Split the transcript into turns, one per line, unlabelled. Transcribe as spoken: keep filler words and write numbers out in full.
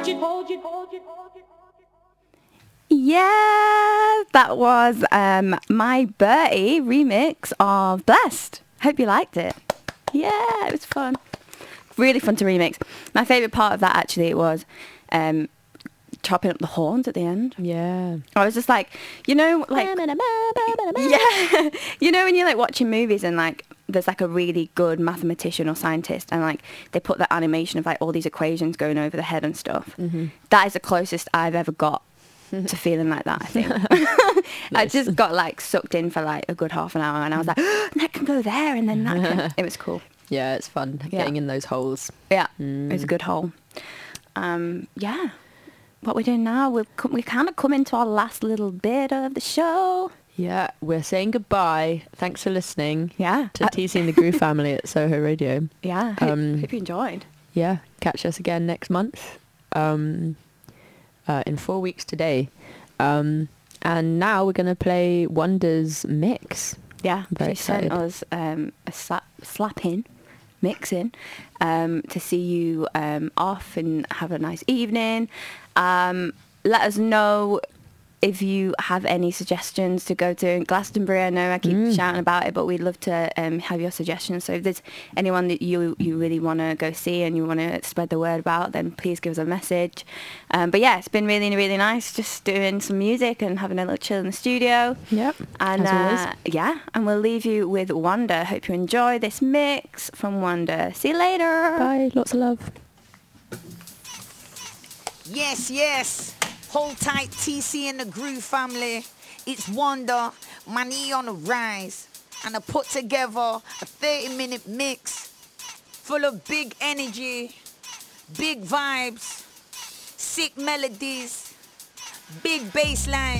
Yeah, that was um, my Bertie remix of Blessed. Hope you liked it. Yeah, it was fun. Really fun to remix. My favourite part of that actually was um, chopping up the horns at the end.
Yeah.
I was just like, you know, like, yeah, you know when you're like watching movies and like there's like a really good mathematician or scientist and like they put the animation of like all these equations going over the head and stuff.
Mm-hmm.
That is the closest I've ever got to feeling like that, I think. I just got like sucked in for like a good half an hour and I was like, oh, that can go there and then that can. It was cool.
Yeah, it's fun
Yeah.
getting in those holes.
Yeah,
Mm.
it was a good hole. Um, yeah. What we're doing now, we've come, we kind of come into our last little bit of the show.
Yeah, we're saying goodbye. Thanks for listening
Yeah.
to
Uh,
T C and the Groove family at Soho Radio.
Yeah. Hope,
Um,
hope you enjoyed.
Yeah, catch us again next month. Um, uh, in four weeks today. Um, and now we're going to play Wonder's mix.
Yeah.
I'm very
She sent
excited.
us um, a slap, slap in, mix in, um, to see you um, off and have a nice evening. Um, let us know if you have any suggestions to go to Glastonbury. I know I keep
Mm.
shouting about it, but we'd love to um, have your suggestions. So if there's anyone that you you really want to go see and you want to spread the word about, then please give us a message. Um, but yeah, it's been really, really nice just doing some music and having a little chill in the studio.
Yep,
And
as always.
uh, yeah, and we'll leave you with Wonder. Hope you enjoy this mix from Wonder. See you later.
Bye, lots of love.
Yes, yes. Hold tight, T C and the Groove family. It's Wonder, money on the rise. And I put together a thirty minute mix full of big energy, big vibes, sick melodies, big bass line.